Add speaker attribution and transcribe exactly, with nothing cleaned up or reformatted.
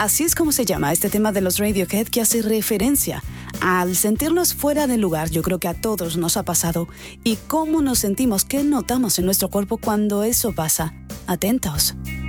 Speaker 1: Así es como se llama este tema de los Radiohead, que hace referencia al sentirnos fuera de lugar. Yo creo que a todos nos ha pasado. ¿Y cómo nos sentimos? ¿Qué notamos en nuestro cuerpo cuando eso pasa? Atentos.